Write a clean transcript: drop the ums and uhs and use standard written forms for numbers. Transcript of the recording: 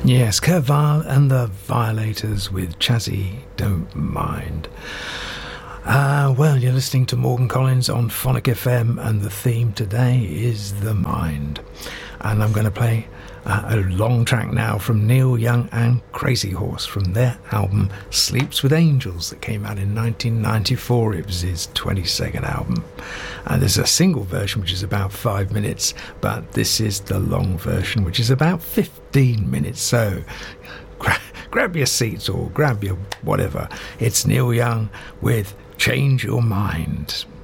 Yes, Kurt Weill and the Violators with Chazzy Don't Mind. Well, you're listening to Morgan Collins on Phonic FM, and the theme today is the mind. And I'm going to play a long track now from Neil Young and Crazy Horse from their album Sleeps with Angels that came out in 1994. It was his 22nd album. And there's a single version which is about 5 minutes, but this is the long version which is about 15 minutes. So grab your seats or grab your whatever. It's Neil Young with Change Your Mind.